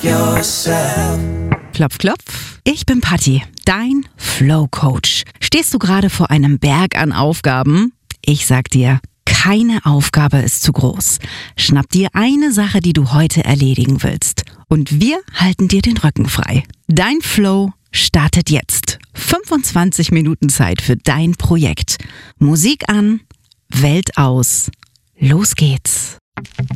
Klopf, klopf. Ich bin Patti, dein Flow-Coach. Stehst du gerade vor einem Berg an Aufgaben? Ich sag dir, keine Aufgabe ist zu groß. Schnapp dir eine Sache, die du heute erledigen willst. Und wir halten dir den Rücken frei. Dein Flow startet jetzt. 25 Minuten Zeit für dein Projekt. Musik an, Welt aus. Los geht's.